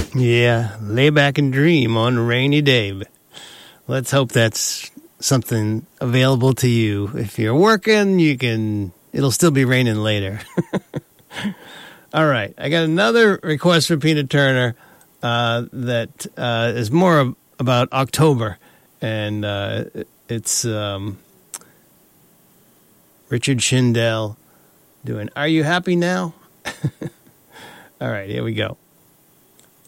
Yeah, lay back and dream on a rainy day. Let's hope that's something available to you. If you're working, it'll still be raining later. All right, I got another request from Tina Turner that is more about October, and it's Richard Shindell doing Are You Happy Now? All right, here we go.